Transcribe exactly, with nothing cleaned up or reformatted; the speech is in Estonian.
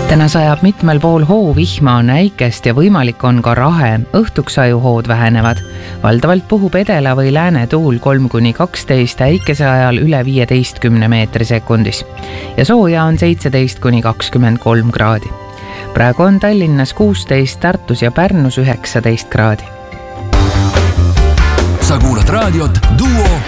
täna sajab mitmel pool hoo, vihma on äikest ja võimalik on ka rahe. Õhtuks ajuhood vähenevad. Valdavalt puhub edela või lääne tuul kolm kuni kaksteist, äikese ajal üle viieteistkümne meetri sekundis. Ja sooja on seitseteist kuni kakskümmend kolm kraadi. Praegu on Tallinnas kuusteist, Tartus ja Pärnus üheksateist kraadi. Sa kuulad raadiot Duo